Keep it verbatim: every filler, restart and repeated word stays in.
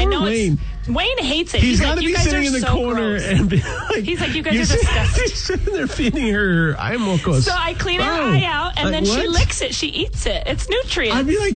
know Wayne. it's Wayne hates it. He's He's got like, to you be guys sitting are in the so corner gross. and be like, He's like, you guys you're are sitting- disgusting. He's sitting there feeding her eye mocos. So I clean her Oh, eye out, and like, then she what? licks it. She eats it. It's nutrients. I'd be like,